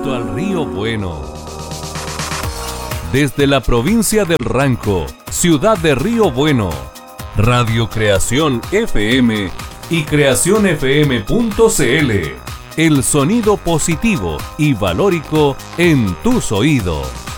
junto al río Bueno. Desde la provincia del Ranco, ciudad de Río Bueno, Radio Creación FM y creacionfm.cl. El sonido positivo y valórico en tus oídos.